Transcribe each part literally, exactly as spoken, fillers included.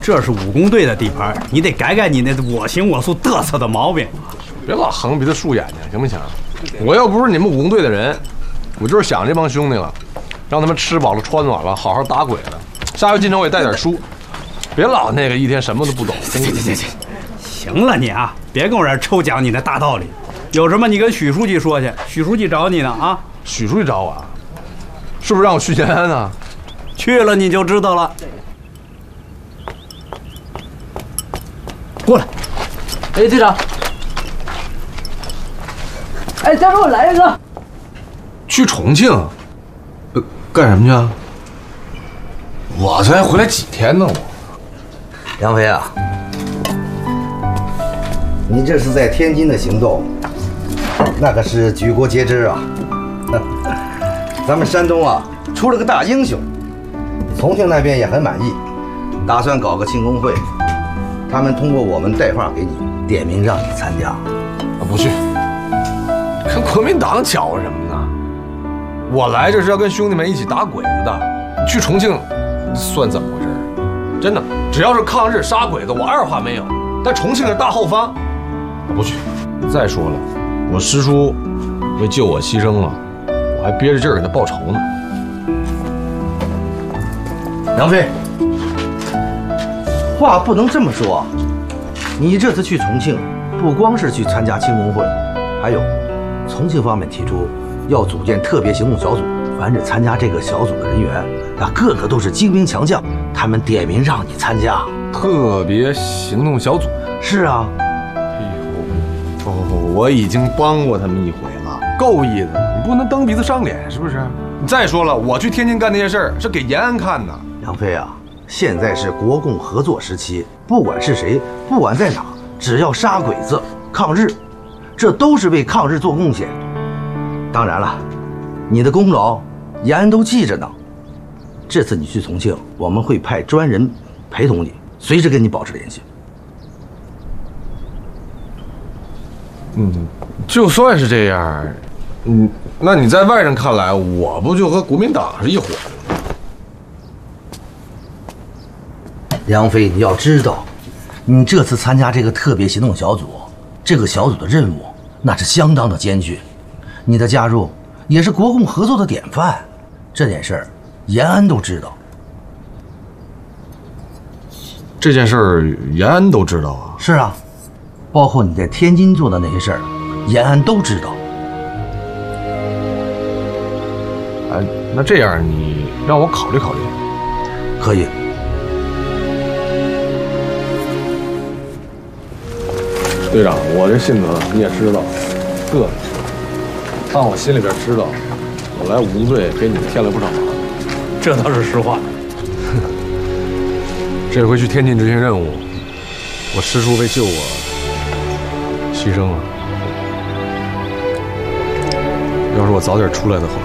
这是武工队的地盘，你得改改你那我行我素、嘚瑟的毛病。 别老横鼻子竖眼睛，行不行？我要不是你们武工队的人，我就是想这帮兄弟了，让他们吃饱了穿暖了，好好打鬼的。下回进城我也带点书，别老那个一天什么都不懂。 行行行行，行了你啊，别跟我这抽讲你那大道理。有什么你跟许书记说去，许书记找你呢啊。 许书记找我啊？是不是让我去延安呢？ 去了你就知道了。过来。 哎，队长。哎，再给我来一个。 去重庆？呃，干什么去啊？我才回来几天呢，我。 杨飞啊，你这是在天津的行动，那可是举国皆知啊。咱们山东啊出了个大英雄，重庆那边也很满意，打算搞个庆功会，他们通过我们带话给你，点名让你参加。 啊，不去，跟国民党搅和什么呢？我来这是要跟兄弟们一起打鬼子的，去重庆算怎么回事？真的，只要是抗日杀鬼子，我二话没有。但重庆是大后方，我不去。再说了，我师叔为救我牺牲了，我还憋着劲儿给他报仇呢。 杨飞，话不能这么说。你这次去重庆，不光是去参加庆功会，还有，重庆方面提出要组建特别行动小组，凡是参加这个小组的人员，那个个都是精兵强将，他们点名让你参加。 特别行动小组？ 是啊。 哎呦，哦，我已经帮过他们一回了，够意思。你不能蹬鼻子上脸，是不是？再说了，我去天津干那些事儿是给延安看的。 杨飞啊，现在是国共合作时期，不管是谁，不管在哪，只要杀鬼子、抗日，这都是为抗日做贡献。当然了，你的功劳延安都记着呢。这次你去重庆，我们会派专人陪同你，随时跟你保持联系。 嗯，就算是这样，嗯，那你在外人看来，我不就和国民党是一伙的吗？ 杨飞，你要知道，你这次参加这个特别行动小组，这个小组的任务那是相当的艰巨，你的加入也是国共合作的典范。这件事儿，延安都知道。 这件事儿，延安都知道啊。 是啊，包括你在天津做的那些事儿，延安都知道。 哎，那这样你让我考虑考虑。 可以。 队长，我这性格你也知道，个子，但我心里边知道，我来武工队给你们添了不少忙。 这倒是实话。 这回去天津执行任务，我师叔为救我牺牲了。要是我早点出来的话，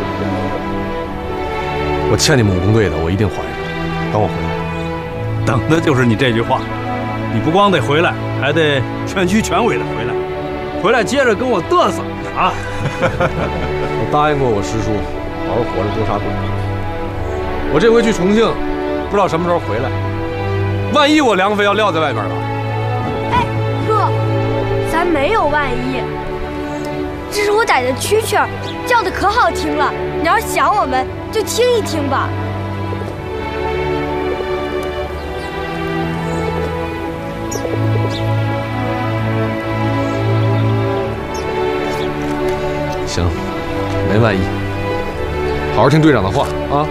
我欠你们武工队的，我一定还上。等我回来。 等的就是你这句话。你不光得回来，还得全区全委的回来，回来接着跟我嘚瑟啊！ 我答应过我师叔，好好活着多杀鬼。我这回去重庆，不知道什么时候回来。万一我梁飞要撂在外边了？ 哎，哥，咱没有万一。这是我逮的蛐蛐儿，叫的可好听了。你要是想我们，就听一听吧。 行，没万一，好好听队长的话啊！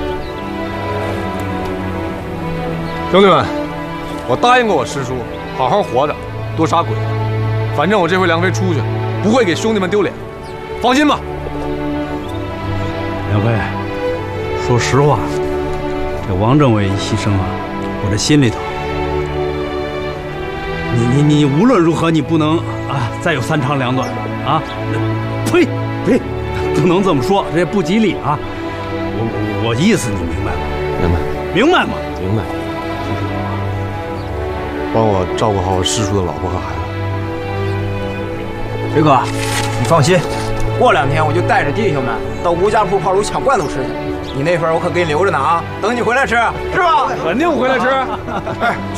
兄弟们，我答应过我师叔，好好活着，多杀鬼子。反正我这回梁飞出去，不会给兄弟们丢脸，放心吧。 梁飞，说实话，这王政委一牺牲啊，我这心里头，你你你无论如何，你不能啊再有三长两短啊！呸！呸，不能这么说，这不吉利啊！我我意思你明白吗？ 明白， 明白吗？ 明白。帮我照顾好我师叔的老婆和孩子。飞哥，你放心，过两天我就带着弟兄们到吴家铺炮炉抢罐头吃去。你那份我可给你留着呢啊，等你回来吃，是吧？ 肯定回来吃。哎。